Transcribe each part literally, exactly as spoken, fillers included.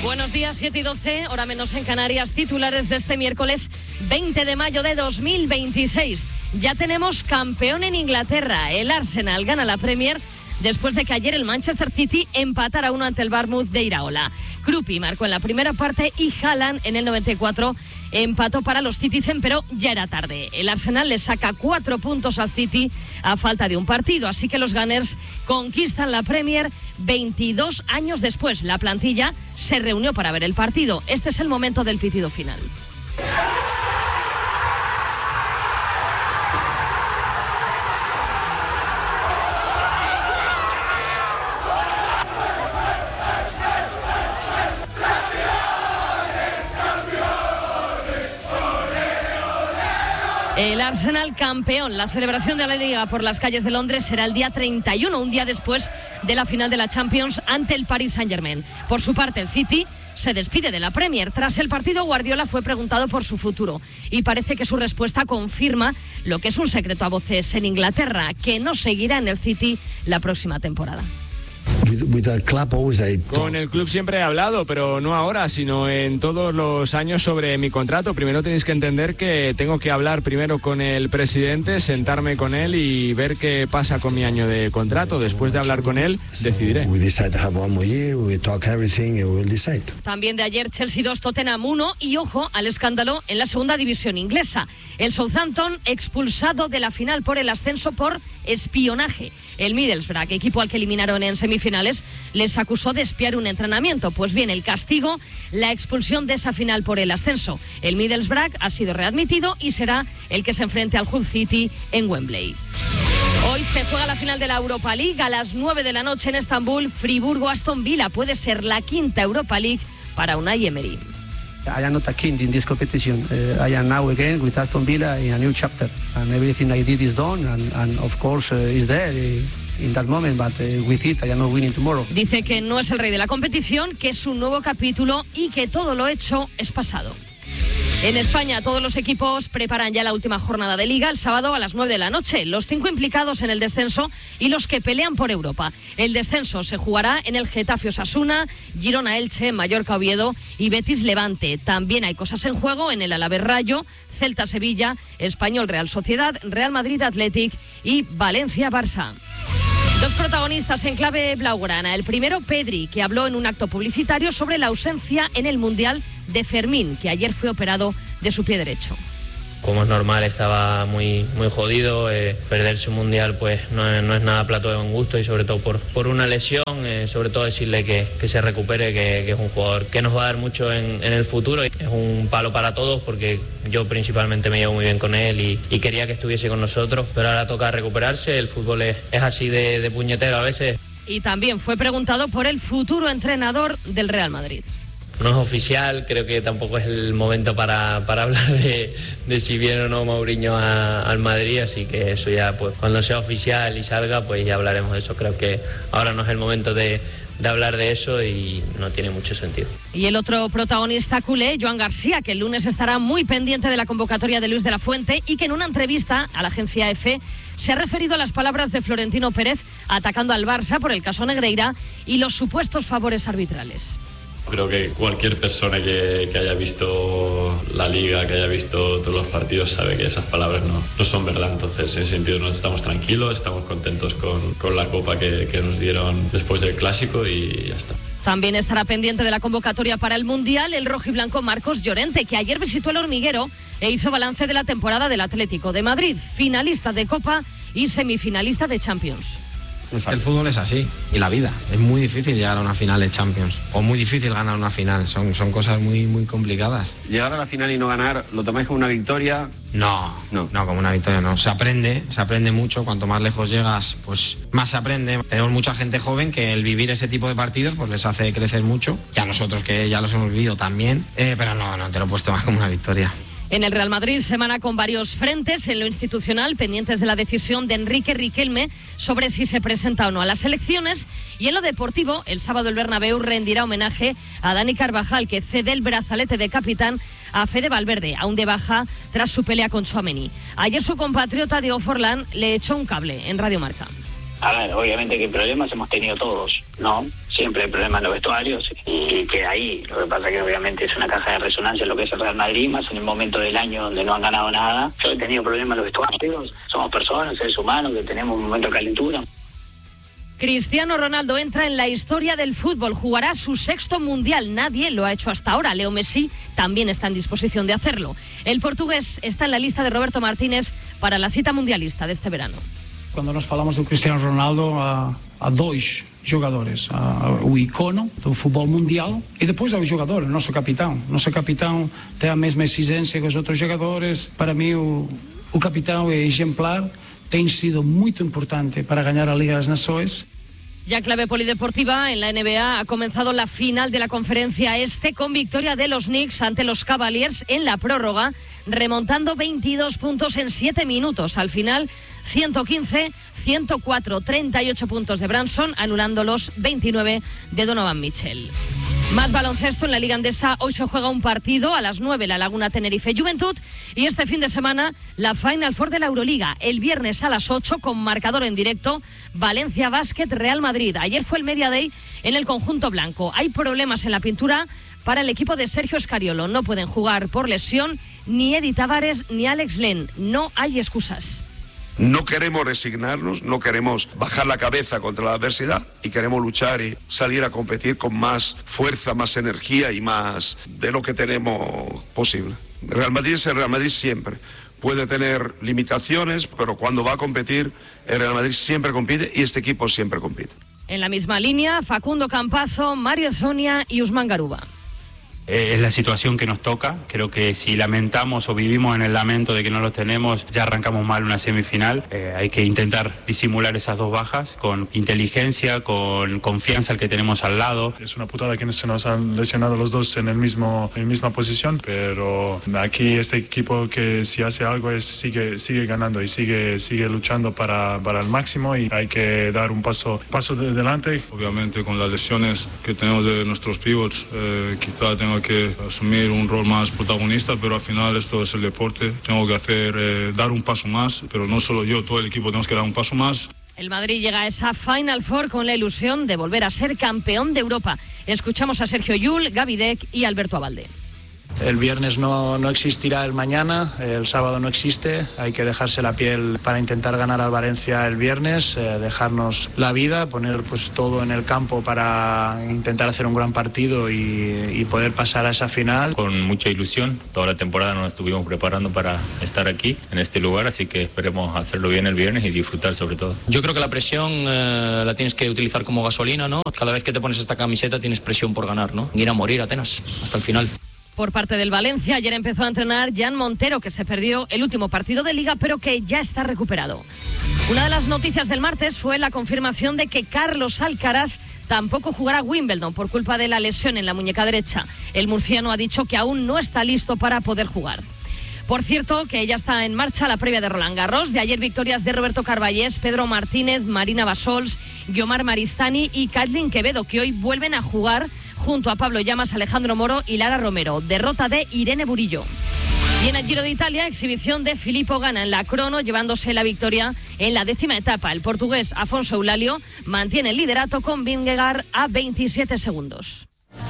Buenos días, siete y doce, hora menos en Canarias, titulares de este miércoles veinte de mayo de dos mil veintiséis. Ya tenemos campeón en Inglaterra. El Arsenal gana la Premier después de que ayer el Manchester City empatara uno ante el Bournemouth de Iraola. Krupi marcó en la primera parte y Haaland en el noventa y cuatro empató para los Citizen, pero ya era tarde. El Arsenal le saca cuatro puntos al City a falta de un partido, así que los Gunners conquistan la Premier veintidós años después. La plantilla se reunió para ver el partido. Este es el momento del pitido final. El Arsenal campeón. La celebración de la Liga por las calles de Londres será el día treinta y uno, un día después de la final de la Champions ante el Paris Saint-Germain. Por su parte, el City se despide de la Premier. Tras el partido, Guardiola fue preguntado por su futuro y parece que su respuesta confirma lo que es un secreto a voces en Inglaterra, que no seguirá en el City la próxima temporada. Con el club siempre he hablado, pero no ahora, sino en todos los años sobre mi contrato. Primero tenéis que entender que tengo que hablar primero con el presidente, sentarme con él y ver qué pasa con mi año de contrato. Después de hablar con él, decidiré. También de ayer, Chelsea dos, Tottenham uno, y ojo al escándalo en la segunda división inglesa. El Southampton expulsado de la final por el ascenso por espionaje. El Middlesbrough, equipo al que eliminaron en semifinales, les acusó de espiar un entrenamiento. Pues bien, el castigo, la expulsión de esa final por el ascenso. El Middlesbrough ha sido readmitido y será el que se enfrente al Hull City en Wembley. Hoy se juega la final de la Europa League a las nueve de la noche en Estambul. Friburgo-Aston Villa puede ser la quinta Europa League para Unai Emery. I am not a king in this competition. Uh, I am now again with Aston Villa in a new chapter, and everything I did is done, and, and of course uh, is there uh, in that moment, but uh, with it I am not winning tomorrow. Dice que no es el rey de la competición, que es un nuevo capítulo y que todo lo hecho es pasado. En España, todos los equipos preparan ya la última jornada de Liga el sábado a las nueve de la noche. Los cinco implicados en el descenso y los que pelean por Europa. El descenso se jugará en el Getafe Osasuna, Girona Elche, Mallorca Oviedo y Betis Levante. También hay cosas en juego en el Alavés Rayo, Celta Sevilla, Español Real Sociedad, Real Madrid Athletic y Valencia Barça. Dos protagonistas en clave blaugrana. El primero, Pedri, que habló en un acto publicitario sobre la ausencia en el Mundial de Fermín, que ayer fue operado de su pie derecho. Como es normal, estaba muy muy jodido, eh, perderse un mundial pues no es, no es nada plato de buen gusto y sobre todo por, por una lesión, eh, sobre todo decirle que, que se recupere, que, que es un jugador que nos va a dar mucho en, en el futuro. Es un palo para todos porque yo principalmente me llevo muy bien con él y, y quería que estuviese con nosotros, pero ahora toca recuperarse, el fútbol es, es así de, de puñetero a veces. Y también fue preguntado por el futuro entrenador del Real Madrid. No es oficial, creo que tampoco es el momento para, para hablar de, de si viene o no Mourinho a, al Madrid, así que eso ya, pues cuando sea oficial y salga, pues ya hablaremos de eso. Creo que ahora no es el momento de, de hablar de eso y no tiene mucho sentido. Y el otro protagonista culé, Joan García, que el lunes estará muy pendiente de la convocatoria de Luis de la Fuente y que en una entrevista a la agencia EFE se ha referido a las palabras de Florentino Pérez atacando al Barça por el caso Negreira y los supuestos favores arbitrales. Creo que cualquier persona que, que haya visto la Liga, que haya visto todos los partidos, sabe que esas palabras no, no son verdad. Entonces, en ese sentido, nos estamos tranquilos, estamos contentos con, con la copa que, que nos dieron después del Clásico y ya está. También estará pendiente de la convocatoria para el Mundial el rojiblanco Marcos Llorente, que ayer visitó el Hormiguero e hizo balance de la temporada del Atlético de Madrid, finalista de Copa y semifinalista de Champions. Es que el fútbol es así, y la vida. Es muy difícil llegar a una final de Champions, o muy difícil ganar una final. Son, son cosas muy, muy complicadas. Llegar a la final y no ganar, ¿lo tomáis como una victoria? No, no, no, como una victoria no. Se aprende, se aprende mucho. Cuanto más lejos llegas, pues más se aprende. Tenemos mucha gente joven que el vivir ese tipo de partidos pues les hace crecer mucho. Y a nosotros que ya los hemos vivido también. Eh, pero no, no te lo he puesto más como una victoria. En el Real Madrid, semana con varios frentes en lo institucional, pendientes de la decisión de Enrique Riquelme sobre si se presenta o no a las elecciones. Y en lo deportivo, el sábado el Bernabéu rendirá homenaje a Dani Carvajal, que cede el brazalete de capitán a Fede Valverde, aún de baja tras su pelea con Tchouaméni. Ayer su compatriota Diego Forlán le echó un cable en Radio Marca. A ver, obviamente que problemas hemos tenido todos, ¿no? Siempre hay problemas en los vestuarios y que ahí. Lo que pasa que obviamente es una caja de resonancia lo que es el Real Madrid, más en el momento del año donde no han ganado nada. Yo he tenido problemas en los vestuarios, somos personas, seres humanos, que tenemos un momento de calentura. Cristiano Ronaldo entra en la historia del fútbol, jugará su sexto mundial, nadie lo ha hecho hasta ahora. Leo Messi también está en disposición de hacerlo. El portugués está en la lista de Roberto Martínez para la cita mundialista de este verano. Quando nós falamos do Cristiano Ronaldo, há, há dois jogadores, há o icono do futebol mundial e depois há o jogador, o nosso capitão. O nosso capitão tem a mesma exigência que os outros jogadores. Para mim, o, o capitão é exemplar, tem sido muito importante para ganhar a Liga das Nações. Ya clave polideportiva, en la N B A ha comenzado la final de la conferencia este con victoria de los Knicks ante los Cavaliers en la prórroga, remontando veintidós puntos en siete minutos. Al final, ciento quince a ciento cuatro, treinta y ocho puntos de Branson, anulando los veintinueve de Donovan Mitchell. Más baloncesto en la Liga Endesa. Hoy se juega un partido a las nueve, la Laguna Tenerife Juventud, y este fin de semana la Final Four de la Euroliga. El viernes a las ocho con marcador en directo, Valencia Basket Real Madrid. Ayer fue el Media Day en el conjunto blanco. Hay problemas en la pintura para el equipo de Sergio Scariolo. No pueden jugar por lesión ni Eddie Tavares ni Alex Len. No hay excusas. No queremos resignarnos, no queremos bajar la cabeza contra la adversidad y queremos luchar y salir a competir con más fuerza, más energía y más de lo que tenemos posible. El Real Madrid es el Real Madrid siempre. Puede tener limitaciones, pero cuando va a competir, el Real Madrid siempre compite y este equipo siempre compite. En la misma línea, Facundo Campazo, Mario Zonia y Usman Garuba. Es la situación que nos toca. Creo que si lamentamos o vivimos en el lamento de que no los tenemos, ya arrancamos mal una semifinal. Eh, hay que intentar disimular esas dos bajas con inteligencia, con confianza al que tenemos al lado. Es una putada que se nos han lesionado los dos en el mismo en la misma posición, pero aquí este equipo que si hace algo es sigue sigue ganando y sigue sigue luchando para, para el máximo, y hay que dar un paso paso de delante. Obviamente con las lesiones que tenemos de nuestros pivots, eh, quizá tenga que asumir un rol más protagonista, pero al final esto es el deporte. Tengo que hacer, eh, dar un paso más, pero no solo yo, todo el equipo tenemos que dar un paso más. El Madrid llega a esa Final Four con la ilusión de volver a ser campeón de Europa. Escuchamos a Sergio Llull, Gaby Deck y Alberto Abalde. El viernes no, no existirá el mañana, el sábado no existe, hay que dejarse la piel para intentar ganar al Valencia el viernes, eh, dejarnos la vida, poner pues todo en el campo para intentar hacer un gran partido y, y poder pasar a esa final. Con mucha ilusión, toda la temporada nos estuvimos preparando para estar aquí, en este lugar, así que esperemos hacerlo bien el viernes y disfrutar sobre todo. Yo creo que la presión eh, la tienes que utilizar como gasolina, ¿no? Cada vez que te pones esta camiseta tienes presión por ganar, ¿no? Ir a morir, Atenas, hasta el final. Por parte del Valencia, ayer empezó a entrenar Jan Montero, que se perdió el último partido de Liga, pero que ya está recuperado. Una de las noticias del martes fue la confirmación de que Carlos Alcaraz tampoco jugará Wimbledon por culpa de la lesión en la muñeca derecha. El murciano ha dicho que aún no está listo para poder jugar. Por cierto, que ya está en marcha la previa de Roland Garros. De ayer victorias de Roberto Carballés, Pedro Martínez, Marina Basols, Guiomar Maristani y Kathleen Quevedo, que hoy vuelven a jugar junto a Pablo Llamas, Alejandro Moro y Lara Romero. Derrota de Irene Burillo. Y en el Giro de Italia, exhibición de Filippo Ganna en la crono, llevándose la victoria en la décima etapa. El portugués Afonso Eulalio mantiene el liderato con Vingegaard a veintisiete segundos.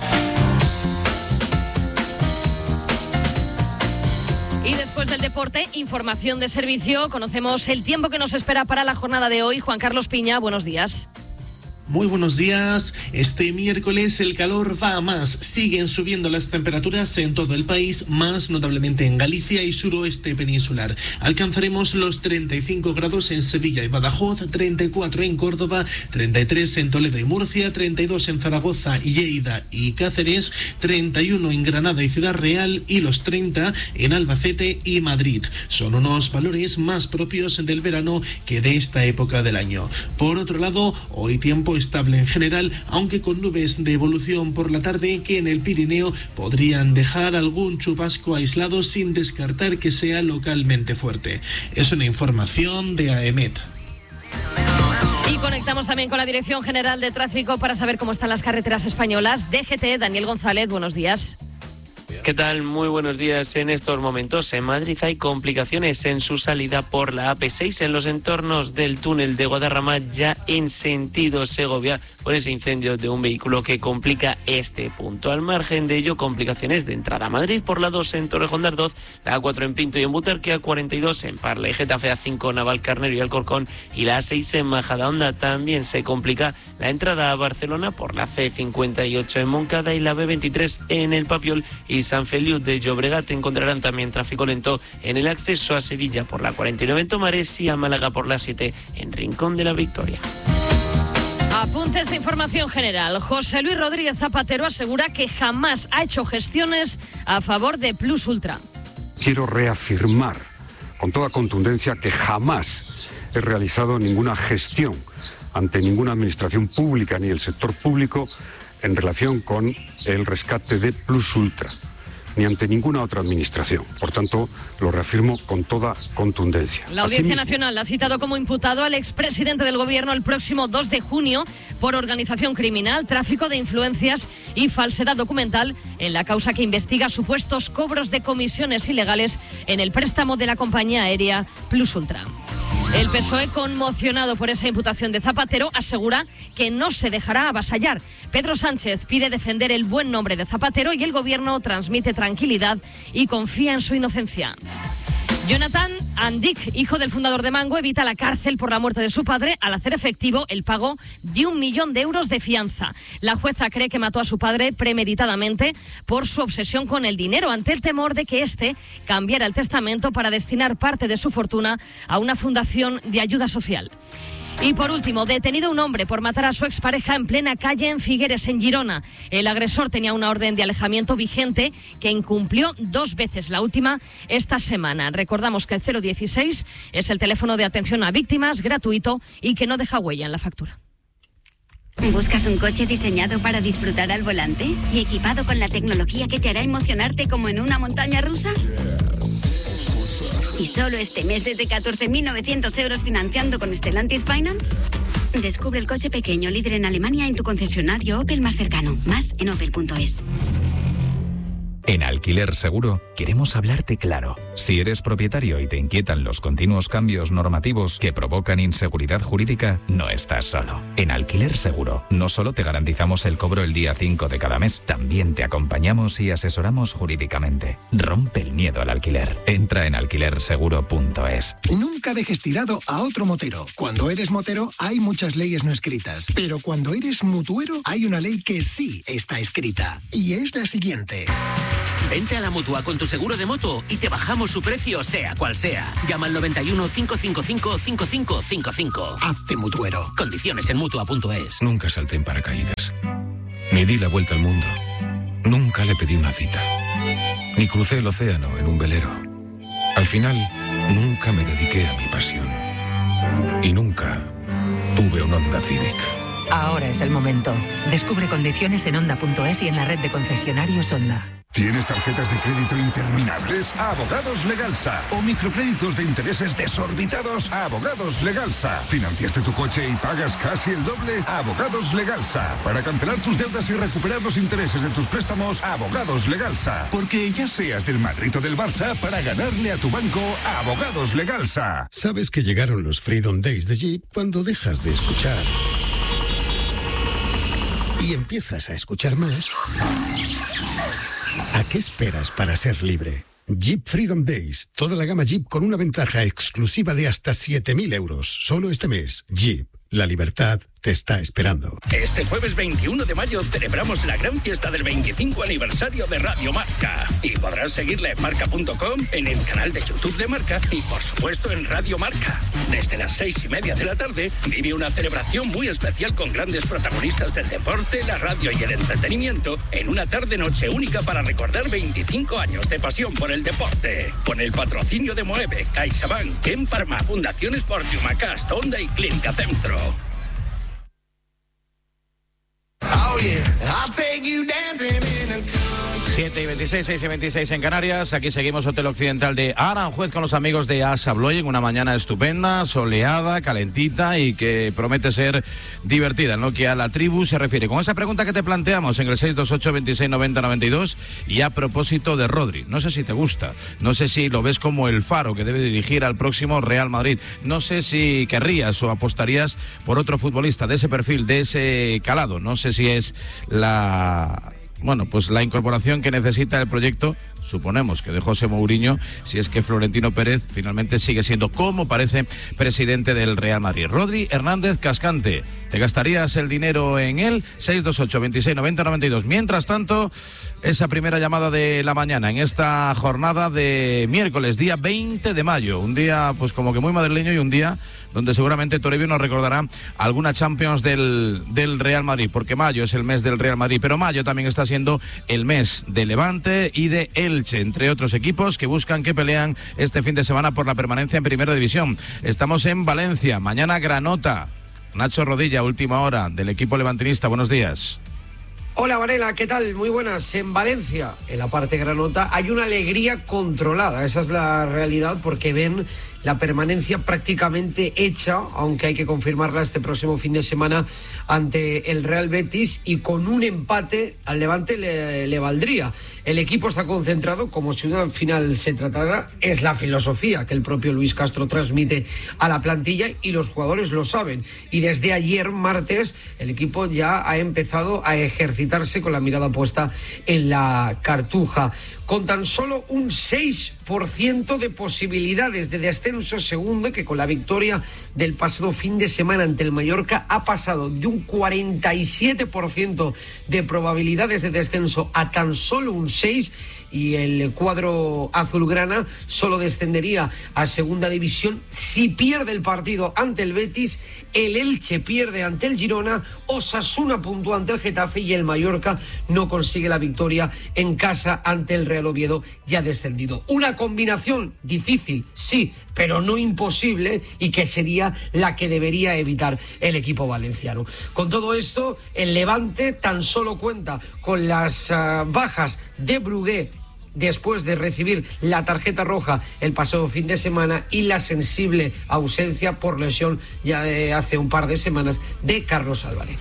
Y después del deporte, información de servicio. Conocemos el tiempo que nos espera para la jornada de hoy. Juan Carlos Piña, buenos días. Muy buenos días. Este miércoles el calor va a más. Siguen subiendo las temperaturas en todo el país, más notablemente en Galicia y suroeste peninsular. Alcanzaremos los treinta y cinco grados en Sevilla y Badajoz, treinta y cuatro en Córdoba, treinta y tres en Toledo y Murcia, treinta y dos en Zaragoza, Lleida y Cáceres, treinta y uno en Granada y Ciudad Real y los treinta en Albacete y Madrid. Son unos valores más propios del verano que de esta época del año. Por otro lado, hoy tiempo estable en general, aunque con nubes de evolución por la tarde que en el Pirineo podrían dejar algún chubasco aislado sin descartar que sea localmente fuerte. Es una información de A E M E T. Y conectamos también con la Dirección General de Tráfico para saber cómo están las carreteras españolas. D G T, Daniel González, buenos días. ¿Qué tal? Muy buenos días. En estos momentos en Madrid hay complicaciones en su salida por la A P seis en los entornos del túnel de Guadarrama, ya en sentido Segovia, por ese incendio de un vehículo que complica este punto. Al margen de ello, complicaciones de entrada a Madrid por la dos en Torrejón de Ardoz, la A cuatro en Pinto y en Butarque, A cuarenta y dos en Parla y Getafe, A cinco Navalcarnero y Alcorcón y la A seis en Majadahonda. También se complica la entrada a Barcelona por la C cincuenta y ocho en Moncada y la B veintitrés en El Papiol y San Feliu de Llobregat. Encontrarán también tráfico lento en el acceso a Sevilla por la cuarenta y nueve en Tomares y a Málaga por la siete en Rincón de la Victoria. Apuntes de información general. José Luis Rodríguez Zapatero asegura que jamás ha hecho gestiones a favor de Plus Ultra. Quiero reafirmar con toda contundencia que jamás he realizado ninguna gestión ante ninguna administración pública ni el sector público en relación con el rescate de Plus Ultra, ni ante ninguna otra administración. Por tanto, lo reafirmo con toda contundencia. La Audiencia Asimismo, Nacional ha citado como imputado al expresidente del Gobierno el próximo dos de junio por organización criminal, tráfico de influencias y falsedad documental en la causa que investiga supuestos cobros de comisiones ilegales en el préstamo de la compañía aérea Plus Ultra. El P S O E, conmocionado por esa imputación de Zapatero, asegura que no se dejará avasallar. Pedro Sánchez pide defender el buen nombre de Zapatero y el Gobierno transmite tranquilidad y confía en su inocencia. Jonathan Andic, hijo del fundador de Mango, evita la cárcel por la muerte de su padre al hacer efectivo el pago de un millón de euros de fianza. La jueza cree que mató a su padre premeditadamente por su obsesión con el dinero, ante el temor de que éste cambiara el testamento para destinar parte de su fortuna a una fundación de ayuda social. Y por último, detenido un hombre por matar a su expareja en plena calle en Figueres, en Girona. El agresor tenía una orden de alejamiento vigente que incumplió dos veces, la última esta semana. Recordamos que el cero dieciséis es el teléfono de atención a víctimas, gratuito y que no deja huella en la factura. ¿Buscas un coche diseñado para disfrutar al volante y equipado con la tecnología que te hará emocionarte como en una montaña rusa? ¿Y solo este mes desde catorce mil novecientos euros financiando con Stellantis Finance? Descubre el coche pequeño líder en Alemania en tu concesionario Opel más cercano. Más en opel punto es. En Alquiler Seguro queremos hablarte claro. Si eres propietario y te inquietan los continuos cambios normativos que provocan inseguridad jurídica, no estás solo. En Alquiler Seguro no solo te garantizamos el cobro el día cinco de cada mes, también te acompañamos y asesoramos jurídicamente. Rompe el miedo al alquiler. Entra en alquiler seguro punto es. Nunca dejes tirado a otro motero. Cuando eres motero hay muchas leyes no escritas, pero cuando eres mutuero hay una ley que sí está escrita, y es la siguiente. Vente a la Mutua con tu seguro de moto y te bajamos su precio, sea cual sea. Llama al noventa y uno, cinco cinco cinco, cinco cinco cinco cinco. Hazte mutuero. Condiciones en mutua punto es. Nunca salté en paracaídas. Ni di la vuelta al mundo. Nunca le pedí una cita. Ni crucé el océano en un velero. Al final, nunca me dediqué a mi pasión. Y nunca tuve un Honda Civic. Ahora es el momento. Descubre condiciones en honda punto es y en la red de concesionarios Honda. ¿Tienes tarjetas de crédito interminables? Abogados Legalsa. ¿O microcréditos de intereses desorbitados? Abogados Legalsa. ¿Financiaste tu coche y pagas casi el doble? Abogados Legalsa. Para cancelar tus deudas y recuperar los intereses de tus préstamos, Abogados Legalsa. Porque ya seas del Madrid o del Barça, para ganarle a tu banco, Abogados Legalsa. ¿Sabes que llegaron los Freedom Days de Jeep cuando dejas de escuchar y empiezas a escuchar más? ¿A qué esperas para ser libre? Jeep Freedom Days. Toda la gama Jeep con una ventaja exclusiva de hasta siete mil euros. Solo este mes. Jeep. La libertad te está esperando. Este jueves veintiuno de mayo celebramos la gran fiesta del veinticinco aniversario de Radio Marca. Y podrás seguirla en marca punto com, en el canal de YouTube de Marca y, por supuesto, en Radio Marca. Desde las seis y media de la tarde vive una celebración muy especial con grandes protagonistas del deporte, la radio y el entretenimiento en una tarde-noche única para recordar veinticinco años de pasión por el deporte. Con el patrocinio de Moeve, CaixaBank, Ken Pharma, Fundación Sport, Humacast, Honda y Clínica Centro. Oh yeah, I'll take you dancing in a country. siete y veintiséis, seis y veintiséis en Canarias. Aquí seguimos Hotel Occidental de Aranjuez con los amigos de Asa Abloy en una mañana estupenda, soleada, calentita y que promete ser divertida, en lo que a la tribu se refiere. Con esa pregunta que te planteamos en el seis dos ocho, veintiséis, noventa, noventa y dos, y a propósito de Rodri, no sé si te gusta, no sé si lo ves como el faro que debe dirigir al próximo Real Madrid, no sé si querrías o apostarías por otro futbolista de ese perfil, de ese calado, no sé si es la... Bueno, pues la incorporación que necesita el proyecto, suponemos que de José Mourinho, si es que Florentino Pérez finalmente sigue siendo, como parece, presidente del Real Madrid. Rodri Hernández Cascante, ¿te gastarías el dinero en él? seis dos ocho, veintiséis, noventa, noventa y dos. Mientras tanto, esa primera llamada de la mañana en esta jornada de miércoles, día veinte de mayo, un día pues como que muy madrileño y un día donde seguramente Toribio nos recordará alguna Champions del, del Real Madrid, porque mayo es el mes del Real Madrid, pero mayo también está siendo el mes de Levante y de Elche, entre otros equipos que buscan, que pelean este fin de semana por la permanencia en Primera División. Estamos en Valencia, mañana Granota. Nacho Rodilla, última hora del equipo levantinista, buenos días. Hola Varela, ¿qué tal? Muy buenas. En Valencia, en la parte granota, hay una alegría controlada, esa es la realidad, porque ven la permanencia prácticamente hecha, aunque hay que confirmarla este próximo fin de semana ante el Real Betis, y con un empate al Levante le, le valdría. El equipo está concentrado como si una final se tratara, es la filosofía que el propio Luis Castro transmite a la plantilla y los jugadores lo saben. Y desde ayer, martes, el equipo ya ha empezado a ejercitarse con la mirada puesta en la Cartuja. Con tan solo un seis por ciento de posibilidades de descenso segundo, que con la victoria del pasado fin de semana ante el Mallorca ha pasado de un cuarenta y siete por ciento de probabilidades de descenso a tan solo un seis por ciento, y el cuadro azulgrana solo descendería a segunda división si pierde el partido ante el Betis, el Elche pierde ante el Girona, Osasuna puntúa ante el Getafe y el Mallorca no consigue la victoria en casa ante el Real Oviedo, ya descendido. Una combinación difícil, sí, pero no imposible, y que sería la que debería evitar el equipo valenciano. Con todo esto, el Levante tan solo cuenta con las uh, bajas de Brugué después de recibir la tarjeta roja el pasado fin de semana y la sensible ausencia por lesión ya de hace un par de semanas de Carlos Álvarez.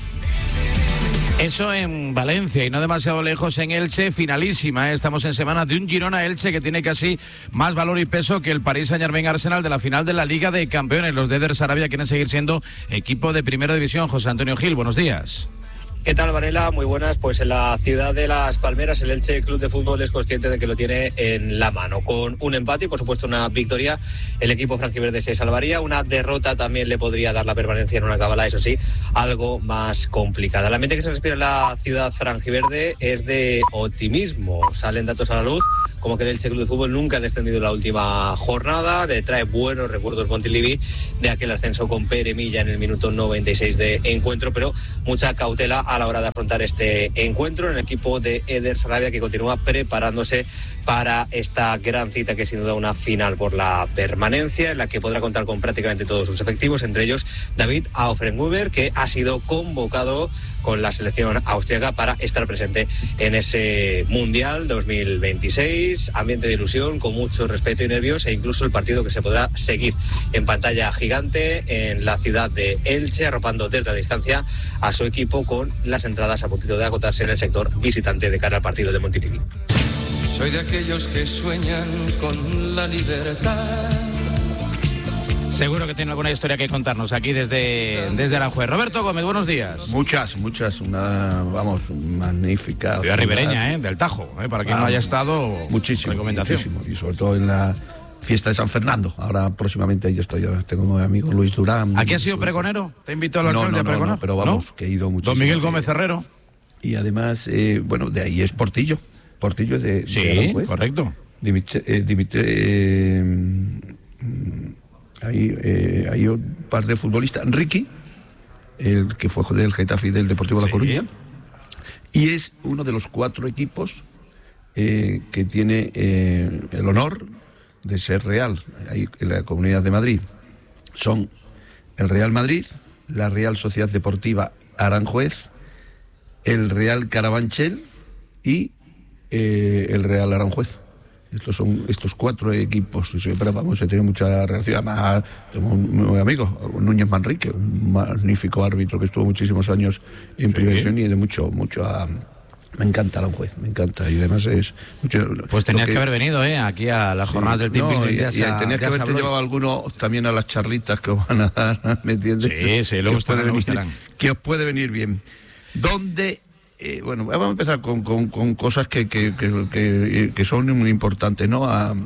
Eso en Valencia y no demasiado lejos en Elche, finalísima, ¿eh? Estamos en semana de un Girona-Elche que tiene casi más valor y peso que el Paris Saint-Germain-Arsenal de la final de la Liga de Campeones. Los de Eder Sarabia quieren seguir siendo equipo de Primera División. José Antonio Gil, buenos días. ¿Qué tal, Varela? Muy buenas. Pues en la ciudad de Las Palmeras, el Elche Club de Fútbol es consciente de que lo tiene en la mano. Con un empate y, por supuesto, una victoria, el equipo franjiverde se salvaría. Una derrota también le podría dar la permanencia en una cábala, eso sí, algo más complicada. El ambiente que se respira en la ciudad franjiverde es de optimismo. Salen datos a la luz, como que el Elche Club de Fútbol nunca ha descendido en la última jornada. Le trae buenos recuerdos Montilivi de aquel ascenso con Pere Milla en el minuto noventa y seis de encuentro, pero mucha cautela a la hora de afrontar este encuentro en el equipo de Eder Sarabia, que continúa preparándose para esta gran cita que es sin duda una final por la permanencia, en la que podrá contar con prácticamente todos sus efectivos, entre ellos David Aufrenhuber, que ha sido convocado con la selección austríaca para estar presente en ese Mundial dos mil veintiséis. Ambiente de ilusión, con mucho respeto y nervios, e incluso el partido que se podrá seguir en pantalla gigante en la ciudad de Elche, arropando desde la distancia a su equipo, con las entradas a puntito de agotarse en el sector visitante de cara al partido de Montilivi. Soy de aquellos que sueñan con la libertad. Seguro que tiene alguna historia que contarnos aquí desde, desde Aranjuez. Roberto Gómez, buenos días. Muchas, muchas, una, vamos, magnífica. Ciudad ribereña, ¿eh? Del Tajo, ¿eh? Para quien ah, no haya estado, muchísimo, recomendación. Muchísimo, y sobre todo en la fiesta de San Fernando. Ahora próximamente yo estoy, yo tengo un amigo Luis Durán. ¿Aquí has sido pregonero? ¿Te invitó al alcalde no, no, a pregonar? No, pero vamos, ¿no? Que he ido mucho. Don Miguel Gómez Herrero. Y además, eh, bueno, de ahí es Portillo. Portillo de, sí, de Aranjuez. Correcto. Dimitri, eh, Dimitri, eh, hay, eh, hay un par de futbolistas. Ricky, el que fue del Getafe y del Deportivo sí. La Coruña. Y es uno de los cuatro equipos eh, que tiene eh, el honor de ser real ahí en la Comunidad de Madrid. Son el Real Madrid, la Real Sociedad Deportiva Aranjuez, el Real Carabanchel y eh, el Real Aranjuez. Estos son estos cuatro equipos, pero vamos, he tenido mucha reacción. Además, tengo un, un amigo, Núñez Manrique, un magnífico árbitro que estuvo muchísimos años en sí. Primera división y de mucho, mucho a, me encanta Aranjuez, me encanta, y además es mucho, pues tenías que, que haber venido eh, aquí a las jornadas sí, del Team no, y, y, y tenías que haberte llevado alguno también a las charlitas que os van a dar, ¿me entiendes? Sí, sí, luego estarán, venir, estarán. Que os puede venir bien. ¿Dónde? Eh, bueno, vamos a empezar con, con, con cosas que, que, que, que, que son muy importantes, ¿no? A,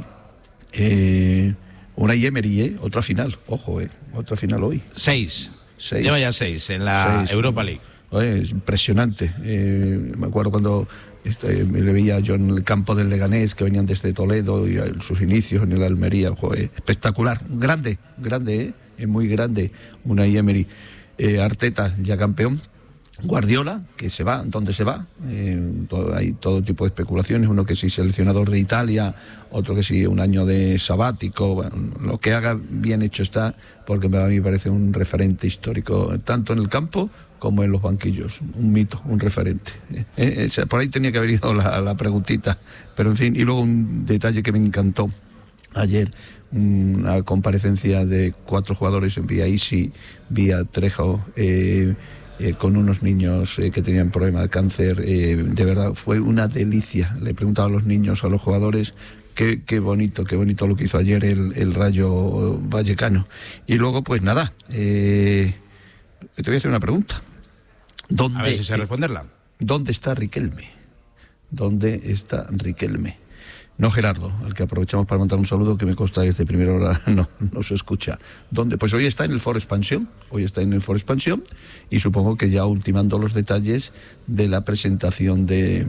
eh, una Emery, ¿eh? Otra final, ojo, ¿eh? Otra final hoy. Seis. seis. Lleva ya seis en la seis. Europa League. Oye, es impresionante. Eh, me acuerdo cuando este, me le veía yo en el campo del Leganés, que venían desde Toledo, y en sus inicios en el Almería. Joder, espectacular, grande, grande, ¿eh? Es muy grande. Una Emery. Eh, Arteta, ya campeón. Guardiola, que se va, ¿dónde se va? Eh, todo, hay todo tipo de especulaciones, uno que sí seleccionador de Italia, otro que sí un año de sabático, bueno, lo que haga bien hecho está, porque a mí me parece un referente histórico, tanto en el campo como en los banquillos, un mito, un referente. Eh, eh, por ahí tenía que haber ido la, la preguntita, pero en fin, y luego un detalle que me encantó ayer, una comparecencia de cuatro jugadores en vía Isi, vía Trejo, eh, Eh, con unos niños eh, que tenían problema de cáncer, eh, de verdad fue una delicia. Le preguntaba a los niños, a los jugadores, qué, qué bonito, qué bonito lo que hizo ayer el, el Rayo Vallecano. Y luego, pues nada, eh, te voy a hacer una pregunta. ¿Dónde, a ver si sé responderla. ¿Dónde está Riquelme? ¿Dónde está Riquelme? No Gerardo, al que aprovechamos para mandar un saludo, que me consta desde primera hora no, no se escucha. ¿Dónde? Pues hoy está en el Foro Expansión, hoy está en el Foro Expansión, y supongo que ya ultimando los detalles de la presentación de,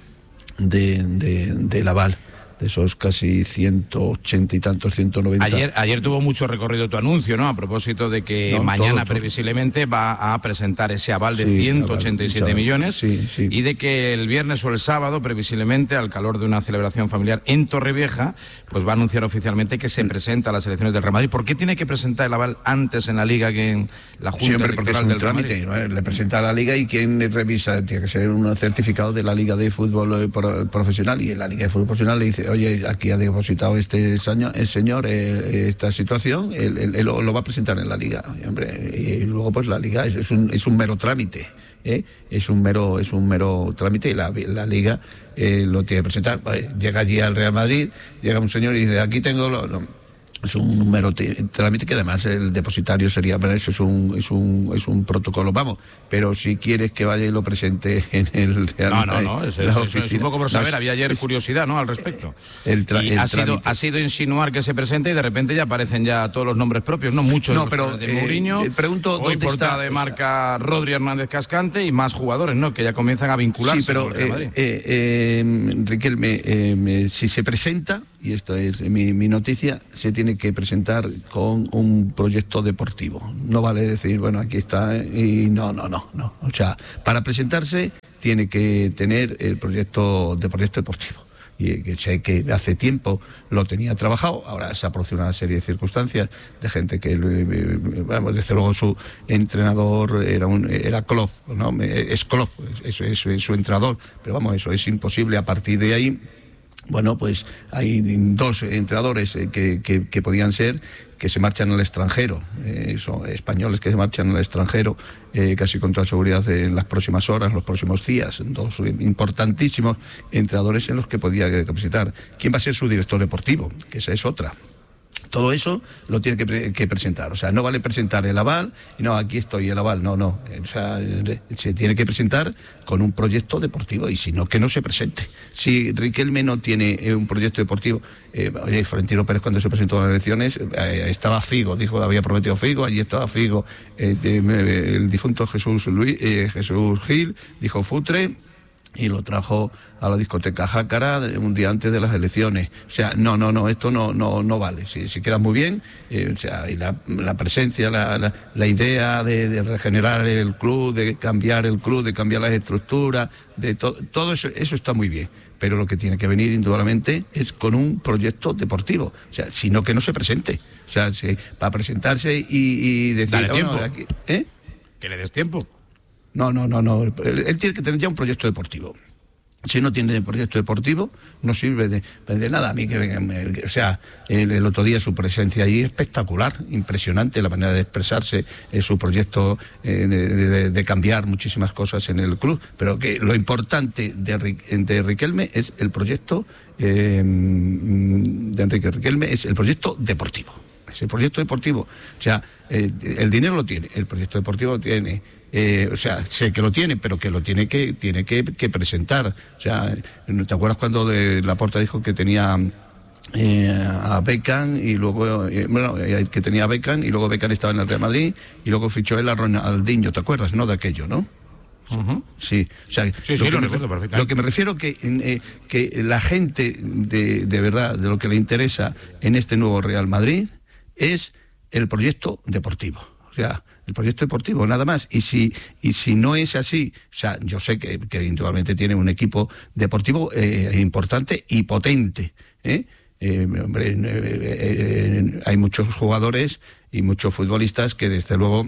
de, de, del aval, de esos casi ciento ochenta y tantos, ciento noventa. Ayer, ayer tuvo mucho recorrido tu anuncio, ¿no? A propósito de que no, mañana todo, todo. previsiblemente va a presentar ese aval de sí, ciento ochenta y siete millones sí, sí. y de que el viernes o el sábado, previsiblemente, al calor de una celebración familiar en Torrevieja, pues va a anunciar oficialmente que se presenta a las elecciones del Real Madrid. ¿Por qué tiene que presentar el aval antes en la Liga que en la Junta Siempre porque es un del trámite, ¿no? Le presenta a la Liga y quien revisa, tiene que ser un certificado de la Liga de Fútbol Profesional, y en la Liga de Fútbol Profesional le dice, oye, aquí ha depositado este año, el señor eh, esta situación, él, él, él lo, lo va a presentar en la Liga, y, hombre, y luego pues la Liga es, es, un, es un mero trámite, ¿eh? es un mero es un mero trámite, y la, la Liga eh, lo tiene que presentar. Pues, llega allí al Real Madrid, llega un señor y dice, aquí tengo lo, lo es un mero trámite, que además el depositario sería, pero eso es un es un es un protocolo, vamos, pero si quieres que vaya y lo presente en el Real no no no es, es, es, es un poco por saber, no, es, había ayer es, curiosidad, ¿no?, al respecto. El tra, y el ha sido ha sido insinuar que se presente y de repente ya aparecen ya todos los nombres propios, no muchos, no, pero de eh, Mourinho, eh, pregunto hoy dónde portada está, de marca, o sea, Rodri, Hernández Cascante y más jugadores, ¿no?, que ya comienzan a vincularse. Sí, pero con el Real Madrid. eh, eh, eh, Riquelme, eh, si se presenta, y esto es mi, mi noticia, se tiene que presentar con un proyecto deportivo. No vale decir, bueno, aquí está, y no, no, no, no. O sea, para presentarse tiene que tener el proyecto de proyecto deportivo. Y que sé que hace tiempo lo tenía trabajado, ahora se ha producido una serie de circunstancias de gente que, vamos, desde luego su entrenador era un era Klopp, ¿no? Es Klopp, eso es, es su entrenador, pero vamos, eso es imposible. A partir de ahí, bueno, pues hay dos entrenadores que, que, que podían ser, que se marchan al extranjero, eh, son españoles que se marchan al extranjero eh, casi con toda seguridad en las próximas horas, los próximos días, dos importantísimos entrenadores en los que podía capacitar. ¿Quién va a ser su director deportivo? Que esa es otra. Todo eso lo tiene que, pre que presentar. O sea, no vale presentar el aval y no, aquí estoy el aval, no, no. O sea, se tiene que presentar con un proyecto deportivo, y si no, que no se presente. Si Riquelme no tiene eh, un proyecto deportivo, eh, oye, Florentino Pérez cuando se presentó a las elecciones eh, estaba Figo, dijo, había prometido Figo, allí estaba Figo, eh, eh, el difunto Jesús Luis, eh, Jesús Gil, dijo Futre, y lo trajo a la discoteca Jácara un día antes de las elecciones. O sea, no, no, no, esto no no no vale. Si, si queda muy bien, eh, o sea, y la, la presencia, la, la, la idea de, de regenerar el club, de cambiar el club, de cambiar las estructuras, de to, todo eso, eso está muy bien. Pero lo que tiene que venir indudablemente es con un proyecto deportivo. O sea, sino que no se presente. O sea, si, para presentarse y, y decir... Dale tiempo. Oh, no, aquí, ¿eh? Que le des tiempo. No, no, no, no. Él, él tiene que tener ya un proyecto deportivo. Si no tiene proyecto deportivo, no sirve de, de nada. A mí que, que o sea, el, el otro día su presencia allí espectacular, impresionante la manera de expresarse, eh, su proyecto eh, de, de, de cambiar muchísimas cosas en el club. Pero que lo importante de, de Riquelme es el proyecto eh, de Enrique Riquelme es el proyecto deportivo. Es el proyecto deportivo. O sea, eh, el dinero lo tiene, el proyecto deportivo lo tiene. Eh, o sea, sé que lo tiene, pero que lo tiene que tiene que, que presentar. O sea, ¿te acuerdas cuando de Laporta dijo que tenía eh, a Beckham y luego eh, bueno, eh, que tenía a Beckham y luego Beckham estaba en el Real Madrid y luego fichó él a Ronaldinho, ¿te acuerdas, no? De aquello, ¿no? Uh-huh. Sí, o sea, sí, lo, sí, que lo, me, recuerdo perfectamente. Lo que me refiero que eh, que la gente de, de verdad, de lo que le interesa en este nuevo Real Madrid es el proyecto deportivo. O sea, el proyecto deportivo, nada más. Y si y si no es así, o sea, yo sé que, que indudablemente tiene un equipo deportivo eh, importante y potente, ¿eh? Eh, hombre, eh, eh, hay muchos jugadores y muchos futbolistas que desde luego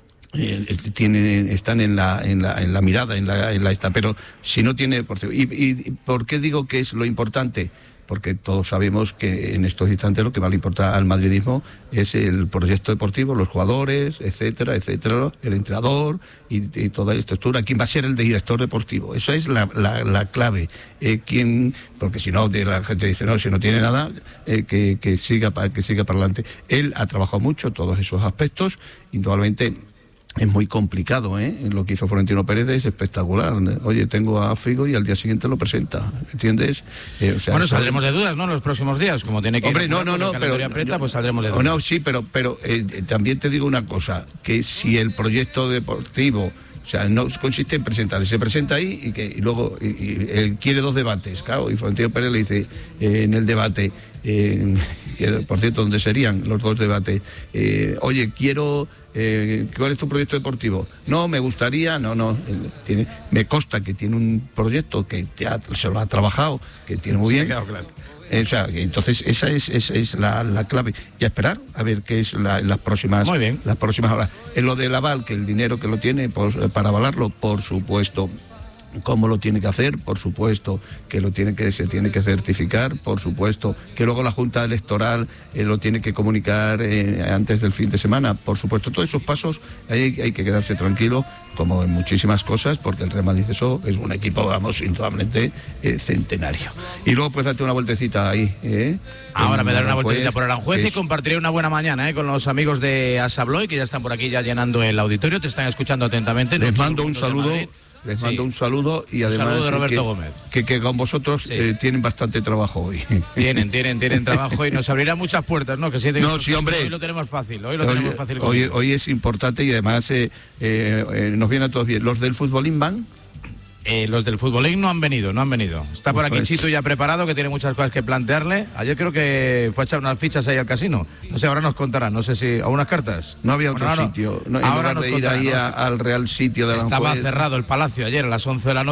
eh, tienen están en la en la en la mirada, en la en la esta, pero si no tiene deportivo. ¿Y, y por qué digo que es lo importante? Porque todos sabemos que en estos instantes lo que más le importa al madridismo es el proyecto deportivo, los jugadores, etcétera, etcétera, el entrenador y, y toda la estructura. ¿Quién va a ser el director deportivo? Esa es la, la, la clave. Eh, ¿quién? Porque si no, de la gente dice, no, si no tiene nada, eh, que, que, siga, que siga para adelante. Él ha trabajado mucho todos esos aspectos, indudablemente. Es muy complicado, ¿eh? Lo que hizo Florentino Pérez es espectacular. Oye, tengo a Figo y al día siguiente lo presenta, ¿entiendes? Eh, o sea, bueno, ¿sabes? saldremos de dudas, ¿no? En los próximos días, como tiene que Hombre, ir no, no, no, pero aprieta, pues saldremos de no, dudas. no, sí, pero, pero eh, también te digo una cosa, que si el proyecto deportivo, o sea, no consiste en presentar, se presenta ahí y que y luego y, y, él quiere dos debates, claro, y Florentino Pérez le dice eh, en el debate, eh, que, por cierto, ¿dónde serían los dos debates? Eh, oye, quiero... Eh, ¿cuál es tu proyecto deportivo? No, me gustaría, no, no, tiene, me consta que tiene un proyecto que ha, se lo ha trabajado, que tiene muy bien. Se ha quedado claro. Eh, o sea, entonces esa es, esa es la, la clave. Y a esperar a ver qué es la, las próximas muy bien. las próximas horas. En lo del aval, que el dinero que lo tiene pues, para avalarlo, por supuesto. ¿Cómo lo tiene que hacer? Por supuesto que lo tiene que se tiene que certificar, por supuesto que luego la Junta Electoral eh, lo tiene que comunicar eh, antes del fin de semana, por supuesto. Todos esos pasos hay, hay que quedarse tranquilo, como en muchísimas cosas, porque el Real Madrid eso es un equipo, vamos, indudablemente eh, centenario. Y luego pues date una vueltecita ahí. ¿eh? Ahora me daré una vueltecita por Aranjuez y es... compartiré una buena mañana ¿eh? con los amigos de Asabloy, que ya están por aquí ya llenando el auditorio, te están escuchando atentamente. Les mando un saludo. Les mando sí. un saludo y además saludo de Roberto que, Gómez. Que, que con vosotros sí. eh, tienen bastante trabajo hoy. Tienen, tienen, tienen trabajo y nos abrirá muchas puertas, ¿no? Que si no, sí, hombre. Hoy lo tenemos fácil, hoy lo hoy, tenemos fácil. Hoy, hoy es importante y además eh, eh, eh, nos viene a todos bien. ¿Los del futbolín van? Eh, los del futbolín no han venido, no han venido. Está por aquí pues... Chito ya preparado, que tiene muchas cosas que plantearle. Ayer creo que fue a echar unas fichas ahí al casino. No sé, ahora nos contarán, no sé si... ¿A unas cartas? No había bueno, otro ahora, sitio. No, ahora en lugar de ir ahí a, al Real Sitio de Aranjuez. Estaba cerrado el palacio ayer a las once de la noche.